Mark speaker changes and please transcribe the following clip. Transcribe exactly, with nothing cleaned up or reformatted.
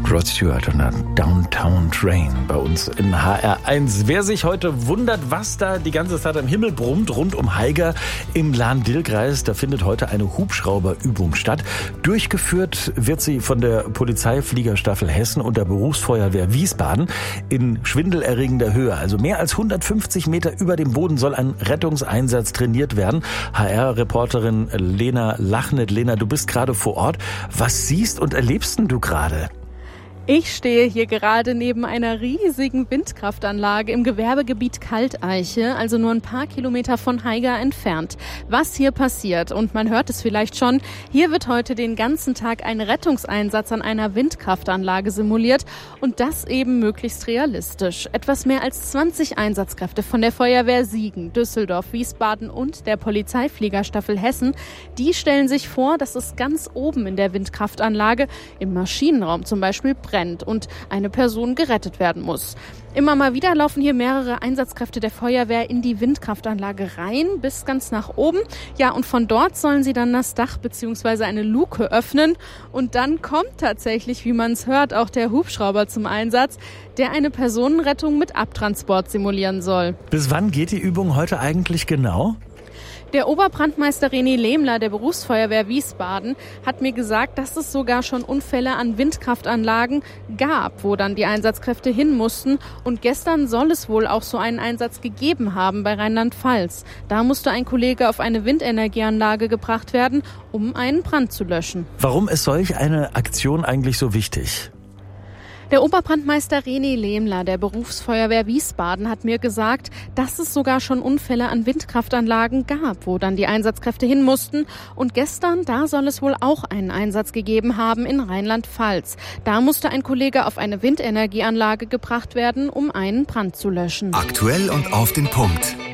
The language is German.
Speaker 1: Rod Stewart und der Downtown Train bei uns in H R eins. Wer sich heute wundert, was da die ganze Zeit am Himmel brummt, rund um Haiger im Lahn-Dill-Kreis, da findet heute eine Hubschrauberübung statt. Durchgeführt wird sie von der Polizeifliegerstaffel Hessen und der Berufsfeuerwehr Wiesbaden in schwindelerregender Höhe. Also mehr als hundertfünfzig Meter über dem Boden soll ein Rettungseinsatz trainiert werden. H R-Reporterin Lena Lachnet. Lena, du bist gerade vor Ort. Was siehst und erlebst denn du gerade?
Speaker 2: Ich stehe hier gerade neben einer riesigen Windkraftanlage im Gewerbegebiet Kalteiche, also nur ein paar Kilometer von Haiger entfernt. Was hier passiert, und man hört es vielleicht schon, hier wird heute den ganzen Tag ein Rettungseinsatz an einer Windkraftanlage simuliert und das eben möglichst realistisch. Etwas mehr als zwanzig Einsatzkräfte von der Feuerwehr Siegen, Düsseldorf, Wiesbaden und der Polizeifliegerstaffel Hessen, die stellen sich vor, dass es ganz oben in der Windkraftanlage, im Maschinenraum zum Beispiel, brennt und eine Person gerettet werden muss. Immer mal wieder laufen hier mehrere Einsatzkräfte der Feuerwehr in die Windkraftanlage rein, bis ganz nach oben. Ja, und von dort sollen sie dann das Dach bzw. eine Luke öffnen. Und dann kommt tatsächlich, wie man es hört, auch der Hubschrauber zum Einsatz, der eine Personenrettung mit Abtransport simulieren soll.
Speaker 1: Bis wann geht die Übung heute eigentlich genau?
Speaker 2: Der Oberbrandmeister René Lehmler der Berufsfeuerwehr Wiesbaden hat mir gesagt, dass es sogar schon Unfälle an Windkraftanlagen gab, wo dann die Einsatzkräfte hin mussten. Und gestern soll es wohl auch so einen Einsatz gegeben haben bei Rheinland-Pfalz. Da musste ein Kollege auf eine Windenergieanlage gebracht werden, um einen Brand zu löschen.
Speaker 1: Warum ist solch eine Aktion eigentlich so wichtig?
Speaker 2: Der Oberbrandmeister René Lehmler der Berufsfeuerwehr Wiesbaden hat mir gesagt, dass es sogar schon Unfälle an Windkraftanlagen gab, wo dann die Einsatzkräfte hin mussten. Und gestern, da soll es wohl auch einen Einsatz gegeben haben in Rheinland-Pfalz. Da musste ein Kollege auf eine Windenergieanlage gebracht werden, um einen Brand zu löschen.
Speaker 3: Aktuell und auf den Punkt.